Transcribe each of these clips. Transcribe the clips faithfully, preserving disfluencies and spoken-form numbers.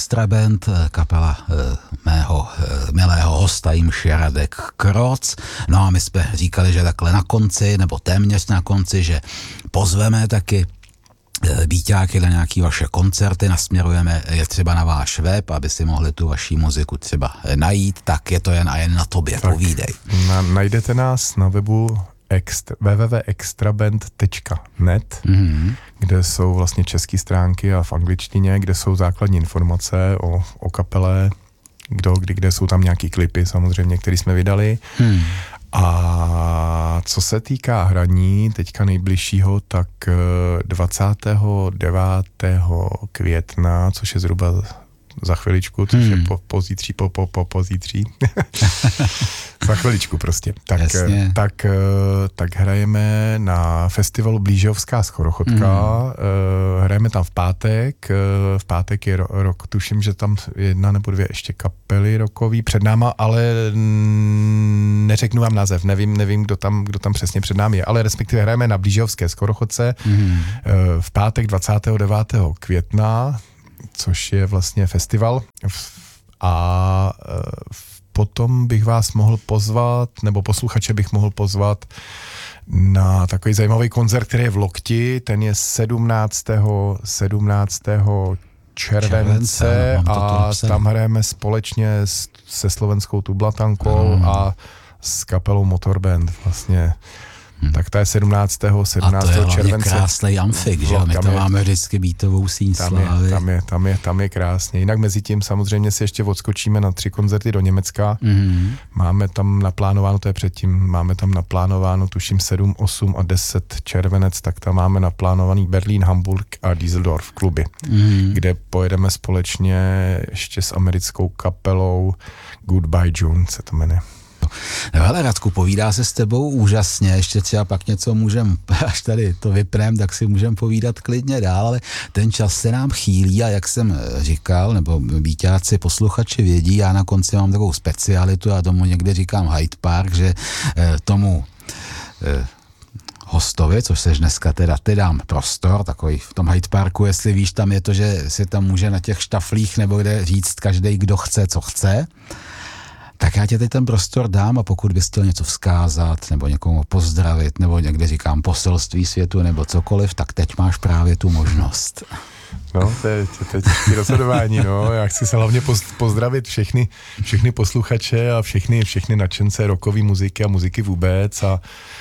Extra Band, kapela mého milého hosta Jimši Radek Kroc. No a my jsme říkali, že takhle na konci, nebo téměř na konci, že pozveme taky Bíťáky na nějaký vaše koncerty, nasměrujeme je třeba na váš web, aby si mohli tu vaši muziku třeba najít, tak je to jen a jen na tobě, tak povídej. Na, najdete nás na webu extra, w w w tečka extraband tečka net, mm-hmm. kde jsou vlastně české stránky a v angličtině, kde jsou základní informace o, o kapele, kdo, kdy, kde jsou tam nějaký klipy samozřejmě, které jsme vydali. Hmm. A co se týká hraní teďka nejbližšího, tak dvacátého devátého května, což je zhruba za chviličku, což hmm. je po, pozítří, po, po, po pozítří. Za chviličku prostě. Tak, tak, tak hrajeme na festivalu Blížovská skorochodka. Hmm. Hrajeme tam v pátek. V pátek je rok, tuším, že tam jedna nebo dvě ještě kapely rokový před náma, ale neřeknu vám název, nevím, nevím, kdo tam, kdo tam přesně před námi je, ale respektive hrajeme na Blížovské skorochodce hmm. v pátek dvacátého devátého května, což je vlastně festival, a potom bych vás mohl pozvat, nebo posluchače bych mohl pozvat na takový zajímavý koncert, který je v Lokti, ten je sedmnáctého července a tam hrajeme společně se slovenskou Tublatankou hmm. a s kapelou Motorband vlastně. Hmm. Tak to je sedmnáctého července. A to je krásný amfik, že? My tam máme vždycky beatovou síň slávy. Tam je, tam je, tam je krásně. Jinak mezi tím samozřejmě si ještě odskočíme na tři koncerty do Německa. Mm-hmm. Máme tam naplánováno, to je předtím, máme tam naplánováno tuším sedm, osm a deset červenec, tak tam máme naplánovaný Berlín, Hamburg a Düsseldorf kluby, mm-hmm. kde pojedeme společně ještě s americkou kapelou Goodbye June se to jmenuje. No hele, Radku, povídá se s tebou úžasně, ještě třeba pak něco můžem, až tady to vypnem, tak si můžem povídat klidně dál, ale ten čas se nám chýlí a jak jsem říkal, nebo Bíťáci, posluchači vědí, já na konci mám takovou specialitu a tomu někde říkám Hyde Park, že eh, tomu eh, hostovi, což seš dneska teda, ty dám prostor, takový v tom Hyde Parku, jestli víš, tam je to, že si tam může na těch štaflích nebo kde říct každej, kdo chce, co chce. Tak já tě teď ten prostor dám a pokud bys chtěl něco vzkázat nebo někomu pozdravit nebo někde říkám poselství světu nebo cokoliv, tak teď máš právě tu možnost. No, teď, teď rozhodování, no. Já chci se hlavně pozdravit všechny, všechny posluchače a všechny, všechny nadšence rockové muziky a muziky vůbec a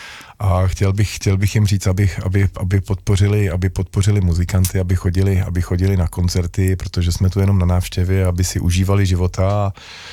A chtěl bych, chtěl bych jim říct, aby, aby, aby, podpořili, aby podpořili muzikanty, aby chodili, aby chodili na koncerty, protože jsme tu jenom na návštěvě, aby si užívali života.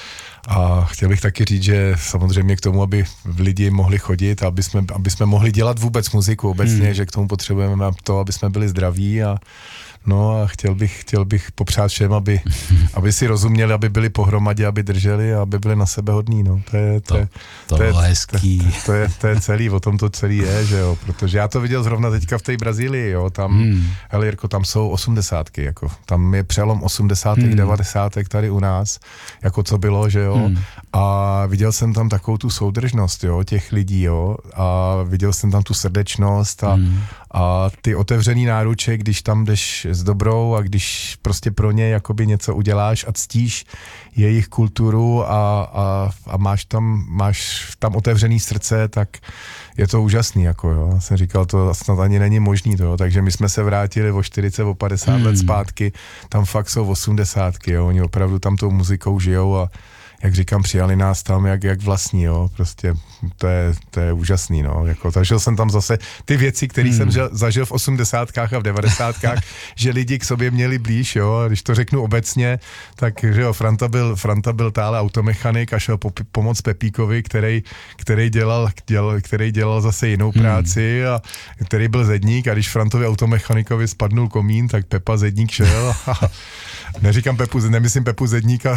A chtěl bych taky říct, že samozřejmě k tomu, aby lidi mohli chodit, aby jsme, aby jsme mohli dělat vůbec muziku obecně, hmm. že k tomu potřebujeme to, aby jsme byli zdraví a no a chtěl bych, chtěl bych popřát všem, aby, aby si rozuměli, aby byli pohromadě, aby drželi a aby byli na sebe hodní, no. To je, to, to, to, je, hezký. To, to, je, to je celý, o tom to celý je, že jo, protože já to viděl zrovna teďka v té Brazílii, jo, tam, hmm. hele Jirko, tam jsou osmdesátky, jako, tam je přelom osmdesátek, hmm. devadesátek tady u nás, jako co bylo, že jo, hmm. a viděl jsem tam takovou tu soudržnost, jo, těch lidí, jo, a viděl jsem tam tu srdečnost a, hmm. a ty otevřený náruče, když tam jdeš s dobrou a když prostě pro ně jakoby něco uděláš a ctíš jejich kulturu a, a, a máš tam, máš tam otevřený srdce, tak je to úžasný, jako jo. Já jsem říkal, to snad ani není možný, to jo. Takže my jsme se vrátili o čtyřicet, o padesát hmm. let zpátky, tam fakt jsou osmdesátky, jo. Oni opravdu tam tou muzikou žijou a jak říkám, přijali nás tam jak, jak vlastní, jo, prostě to je, to je úžasný, no, jako zažil jsem tam zase ty věci, které hmm. jsem žil, zažil v osmdesátkách a v devadesátkách, že lidi k sobě měli blíž, jo, a když to řeknu obecně, tak, že jo, Franta byl, Franta byl tále automechanik a šel po, pomoct Pepíkovi, který, který, dělal, dělal, který dělal zase jinou práci a který byl zedník a když Frantovi automechanikovi spadnul komín, tak Pepa zedník šel a neříkám Pepu, nemyslím Pepu zedníka,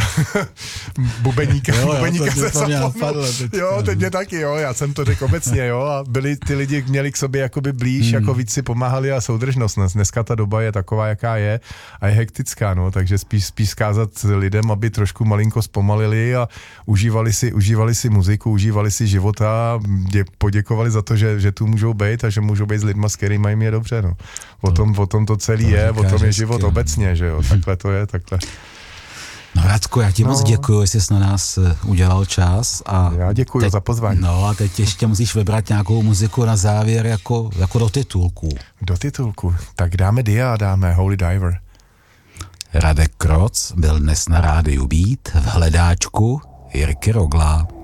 bubeníka, jo, bubeníka jo, se napadlo, teď. Jo, teď mě taky, jo, já jsem to řekl obecně, jo, a byli ty lidi, měli k sobě jakoby blíž, hmm. jako víc si pomáhali a soudržnost. Dneska ta doba je taková, jaká je a je hektická, no, takže spíš, spíš zkázat lidem, aby trošku malinko zpomalili a užívali si, užívali si muziku, užívali si života, poděkovali za to, že, že tu můžou být a že můžou být s lidma, s kterými jim je dobře, no. O tom, o tom to celý to je, o tom je život obecně, že jo, takhle to je, takhle. No Radku, já ti no. moc děkuji, že jsi na nás udělal čas. A já děkuji teď, za pozvání. No a teď ještě musíš vybrat nějakou muziku na závěr jako, jako do titulku. Do titulku? Tak dáme Dia a dáme Holy Diver. Radek Kroc byl dnes na rádiu Beat v hledáčku Jirky Rogla.